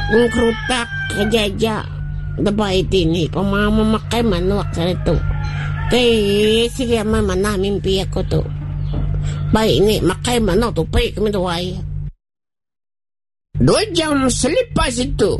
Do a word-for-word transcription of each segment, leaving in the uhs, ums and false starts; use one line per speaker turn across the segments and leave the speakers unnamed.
Ang krutak, kajaja. Dabay din eh. Pamamamakay manuak sa ito. Kaya sige mama namin piyak ko to. Bay ini makay manok to. Pay kami tuway. Dua jam selepas itu.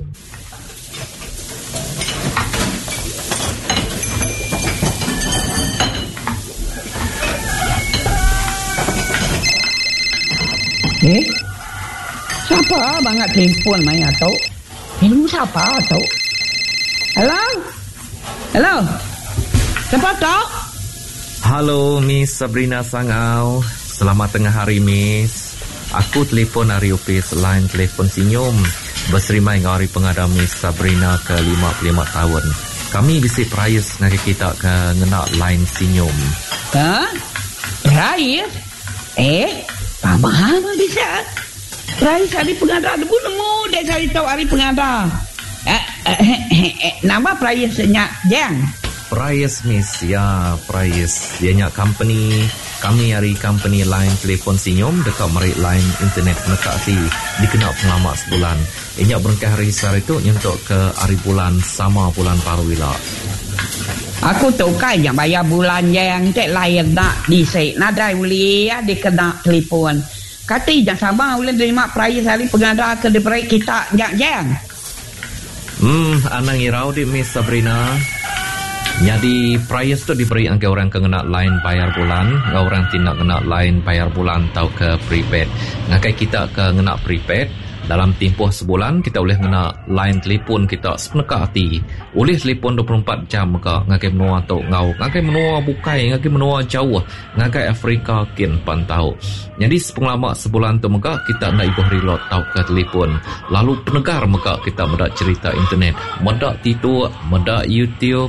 Eh? Siapa banget telefon Maya tau? Ini siapa tau? Halo? Halo? Siapa tau?
Halo Miss Sabrina Sangau. Selamat tengah hari Miss. Aku telefon hari upis line telefon senyum. Berserimai dengan hari pengadam Miss Sabrina ke lima puluh lima tahun. Kami bisi price dengan kita ke ngena line senyum.
Ha? Price? Eh? Apa bisa? Price hari pengadam pun nemu dia cari tahu hari pengadam. Eh, eh, eh, eh, nama price-nya Jang.
Price Miss, ya Price. Dia nyak company. Kami hari company line telefon senyum dekat merik line internet dekat si dikenal pengamak sebulan. Inyak berengkah hari sehari itu untuk ke hari bulan sama bulan Parwila.
Aku tahu kan yang bayar bulan yang tak lain nak disek nadai uli ya dikena telefon. Kata jangan sama boleh terima price hari pengada ke diberi kita jang-jang.
Hmm, anang irau di Miss Sabrina. Jadi price tu diberi angka orang kena line bayar bulan, orang tidak kena line bayar bulan atau ke prepaid. Ngakai kita ke kena prepaid dalam tempoh sebulan kita boleh kena line telefon kita sepenekak hati. Boleh telefon dua puluh empat jam ke ngakai menua atau ngau, ngakai menua bukai, ngakai menua jauh, ngakai Afrika kin pantau. Jadi sepengalaman sebulan tu muka kita nak ibuh reload tau ke telefon. Lalu penegar muka kita medak cerita internet, medak titu, medak YouTube.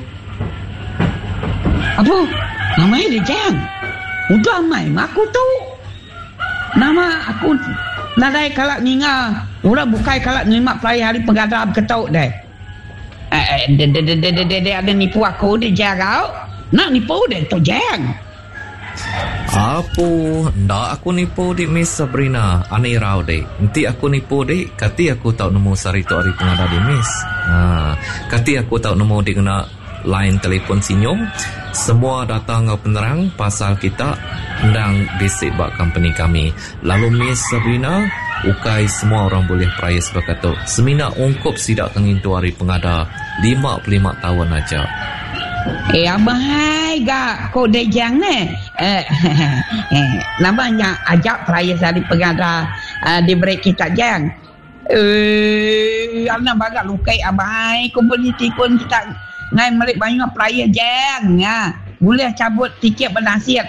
Apa? Namanya dia Jang. Udah main aku tahu. Nama aku nadai kalak ninga. Orang bukai kalak nima play hari pengadap ketuk deh. Eh, dia dia dia dia dia ada nipu aku dia Jang. Nak nipu dia tu Jang.
Apa? Ndak aku nipu di Miss Sabrina. Aneh rau deh. Nanti aku nipu deh. Kati aku tak nemu sari tu hari pengadap di Miss. Ha, kati aku tak nemu di kena line telefon senyum. Semua datang ke penerang pasal kita hendang bisik bak company kami. Lalu Miss Sabrina ukai semua orang boleh price berkata semina ungkup sidak kengin tu hari pengada lima puluh lima tahun aja.
Eh abang gak kau dah jang ne. Eh, eh namanya ajak price hari pengada uh, diberi kita jang. Eh ana bagak lukai abang komuniti pun kita ngai melik banyak player jang ya. Boleh cabut tiket bernasihat.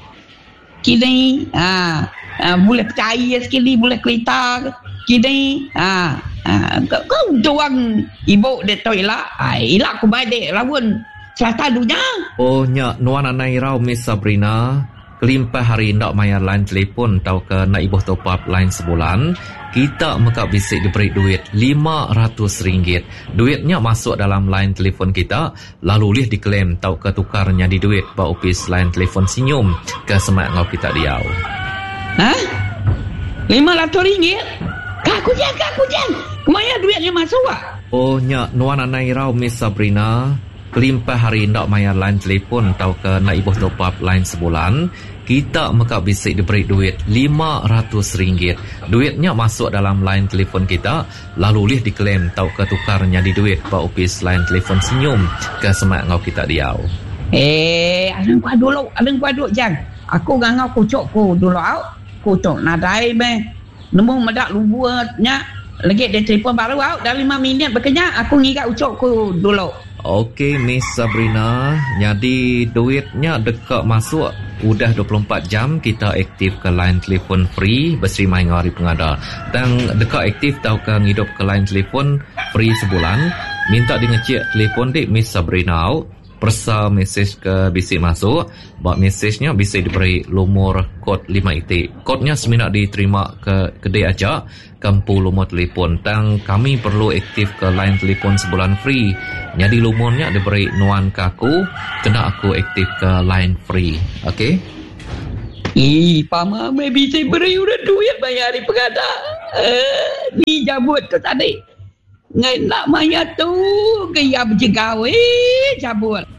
Kini ah, ah boleh percaya sekali boleh kereta kini ah, ah kau tuang ibu de toilet ai ilak ku baik lawan selatan dunia.
Oh nya nuan anai rau Miss Sabrina kelimpah hari ndak bayar line telefon tau ke nak ibuh top up line sebulan. Kita maka bisik diberi duit lima ratus ringgit. Duitnya masuk dalam line telefon kita, lalu lih diklaim tau ke tukarnya di duit ba opis line telefon senyum ke semak ngau kita diau.
Hah? lima ratus ringgit? Kaku jang, kaku jang. Kemana duitnya masuk ah?
Oh nya nuan anai rau Miss Sabrina kelimpah hari ndak bayar line telefon tau ke nak ibuh top up line sebulan. Kita maka bisik diberi duit lima ratus ringgit. Duitnya masuk dalam line telefon kita, lalu lih diklaim tau ke tukarnya di duit ba opis line telefon senyum ke semak ngau kita diau.
Eh, adang kuat dulu, adang kuat dulu jang. Aku ngangau kucuk ku dulu au. Kucuk nadai be. Nemu medak lubuatnya. Lagi dia telefon baru au dah lima minit berkenyak aku ngikat ucuk ku dulu.
Okey Miss Sabrina, jadi duitnya dekat masuk udah dua puluh empat jam kita aktif ke line telefon free berserimai dengan hari pengada. Dan dekat aktif tau ke hidup ke line telefon free sebulan. Minta di ngecek telefon dik Miss Sabrina au. Persa mesej ke bisik masuk. Bak mesejnya bisa diberi lumur kod lima itik. Kodnya semina diterima ke kedai aja. Kampu lumur telefon. Dan kami perlu aktif ke line telefon sebulan free. Jadi lumurnya diberi nuan ke aku. Kena aku aktif ke line free. Okey?
Eh, Pama bisa beri udah duit bayar hari pengada. Uh, ni jabut tu tadi. Ngai nak maya tu gaya berjegawe cabut.